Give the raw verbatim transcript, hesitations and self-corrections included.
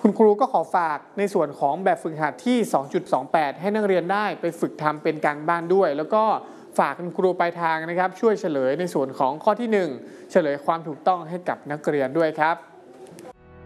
คุณครูก็ขอฝากในส่วนของแบบฝึกหัดที่ สองจุดสองแปด ให้นักเรียนได้ไปฝึกทำเป็นการบ้านด้วยแล้วก็ฝากคุณครูปลายทางนะครับช่วยเฉลยในส่วนของข้อที่หนึ่งเฉลยความถูกต้องให้กับนักเรียนด้วยครับ